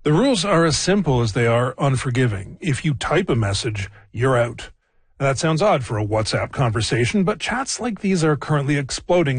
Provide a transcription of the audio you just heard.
The rules are as simple as they are unforgiving. If you type a message, you're out. That sounds odd for a WhatsApp conversation, but chats like these are currently exploding